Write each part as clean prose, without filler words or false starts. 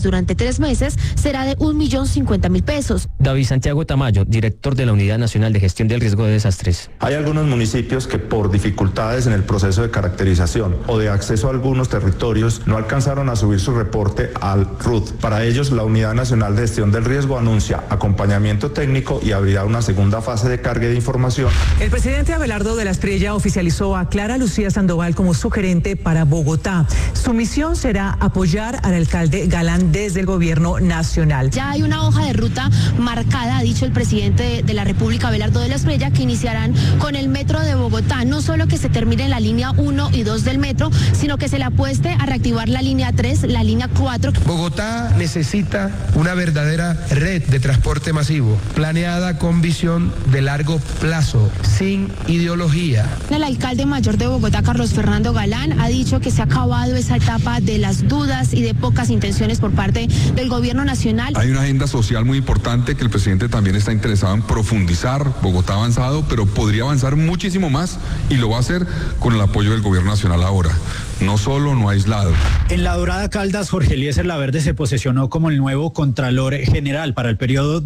durante 3 meses será de 1.050.000 pesos. David Santiago Tamayo, director de la Unidad Nacional de Gestión del Riesgo de Desastres. Hay algunos municipios que por dificultades en el proceso de caracterización o de acceso a algunos territorios no alcanzaron a subir su reporte al RUT. Para ellos, la Unidad Nacional de Gestión del Riesgo anuncia acompañamiento técnico y abrirá una segunda fase de carga de información. El presidente Abelardo de la Espriella oficializó a Clara Lucía Sandoval como su gerente para Bogotá. Su misión será apoyar al alcalde Galán desde el gobierno nacional. Ya hay una hoja de ruta marcada, ha dicho el presidente de la República, Abelardo de la Espriella, que iniciarán con el metro de Bogotá. No solo que se termine la línea 1 y 2 del metro, sino que se le apueste a reactivar la línea 3, la línea 4. Bogotá necesita una verdadera red de transporte masivo, planeada con visión de largo plazo, sin ideología. El alcalde mayor de Bogotá, Carlos Fernando Galán, ha dicho que se ha acabado esa etapa de las dudas y de pocas intenciones por parte del gobierno nacional. Hay una agenda social muy importante que el presidente también está interesado en profundizar. Bogotá ha avanzado, pero podría avanzar muchísimo más y lo va a hacer con el apoyo del gobierno nacional ahora. No solo, no aislado. En La Dorada, Caldas, Jorge Eliezer Laverde se posesionó como el nuevo Contralor General para el periodo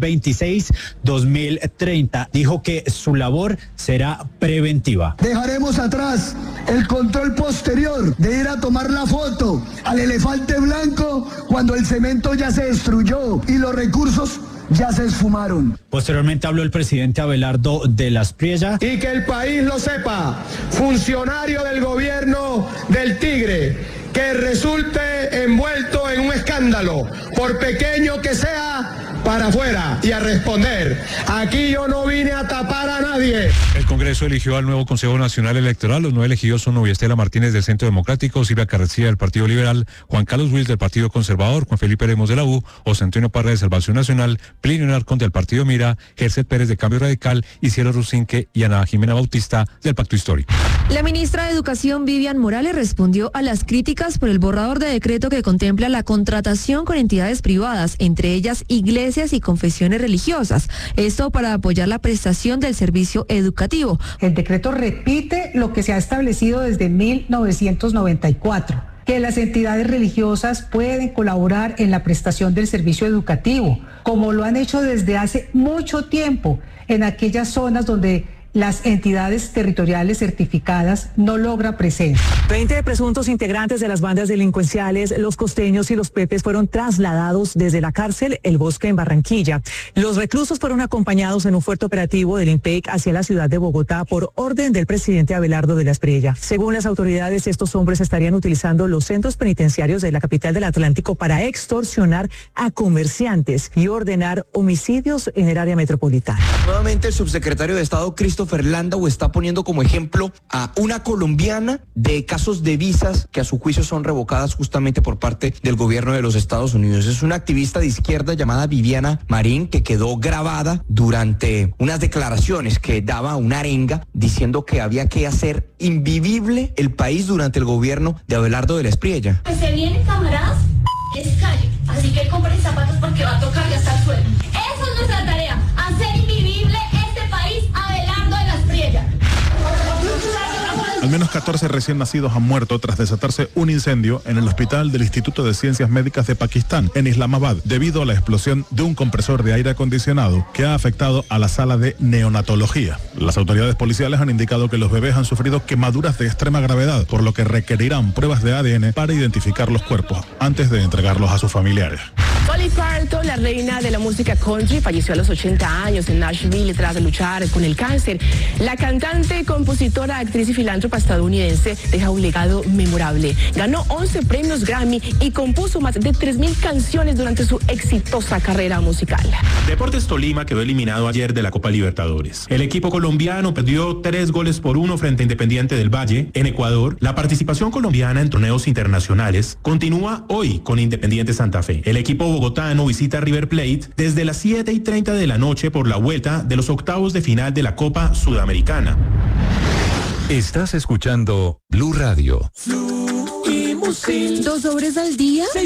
2026-2030. Dijo que su labor será preventiva. Dejaremos atrás el control posterior de ir a tomar la foto al elefante blanco cuando el cemento ya se destruyó y los recursos ya se esfumaron. Posteriormente habló el presidente Abelardo de la Espriella. Y que el país lo sepa, funcionario del gobierno del Tigre, que resulte envuelto en un escándalo, por pequeño que sea, para afuera y a responder. Aquí yo no vine a tapar a nadie. El Congreso eligió al nuevo Consejo Nacional Electoral. Los 9 elegidos son Novia Estela Martínez del Centro Democrático, Silvia Carrasquilla del Partido Liberal, Juan Carlos Wills del Partido Conservador, Juan Felipe Lemos de la U, José Antonio Parra de Salvación Nacional, Plinio Narcón del Partido Mira, Gerset Pérez de Cambio Radical, Cielo Rusinque y Ana Jimena Bautista del Pacto Histórico. La ministra de Educación, Vivian Morales, respondió a las críticas por el borrador de decreto que contempla la contratación con entidades privadas, entre ellas iglesias y confesiones religiosas. Esto para apoyar la prestación del servicio educativo. El decreto repite lo que se ha establecido desde 1994. Que las entidades religiosas pueden colaborar en la prestación del servicio educativo, como lo han hecho desde hace mucho tiempo en aquellas zonas donde las entidades territoriales certificadas no logran presencia. 20 presuntos integrantes de las bandas delincuenciales, los Costeños y los Pepes, fueron trasladados desde la cárcel El Bosque en Barranquilla. Los reclusos fueron acompañados en un fuerte operativo del IMPEC hacia la ciudad de Bogotá por orden del presidente Abelardo de la Espriella. Según las autoridades, estos hombres estarían utilizando los centros penitenciarios de la capital del Atlántico para extorsionar a comerciantes y ordenar homicidios en el área metropolitana. Nuevamente el subsecretario de Estado, Christopher Landau, está poniendo como ejemplo a una colombiana de casos de visas que a su juicio son revocadas justamente por parte del gobierno de los Estados Unidos. Es una activista de izquierda llamada Viviana Marín que quedó grabada durante unas declaraciones que daba una arenga diciendo que había que hacer invivible el país durante el gobierno de Abelardo de la Espriella. Pues se vienen, camaradas, es calle, así que compren zapatos porque va a tocar gastar sueldo. Esa es nuestra tarea, hacer invivible este país, Abelardo de la Espriella. Al menos 14 recién nacidos han muerto tras desatarse un incendio en el hospital del Instituto de Ciencias Médicas de Pakistán, en Islamabad, debido a la explosión de un compresor de aire acondicionado que ha afectado a la sala de neonatología. Las autoridades policiales han indicado que los bebés han sufrido quemaduras de extrema gravedad, por lo que requerirán pruebas de ADN para identificar los cuerpos antes de entregarlos a sus familiares. Dolly Parton, la reina de la música country, falleció a los 80 años en Nashville tras luchar con el cáncer. La cantante, compositora, actriz y filántropa estadounidense deja un legado memorable. Ganó 11 premios Grammy y compuso más de 3.000 canciones durante su exitosa carrera musical. Deportes Tolima quedó eliminado ayer de la Copa Libertadores. El equipo colombiano perdió 3-1 frente a Independiente del Valle. En Ecuador, la participación colombiana en torneos internacionales continúa hoy con Independiente Santa Fe. El equipo bogotano visita River Plate desde las 7:30 de la noche por la vuelta de los octavos de final de la Copa Sudamericana. Estás escuchando Blue Radio. ¿2 sobres al día?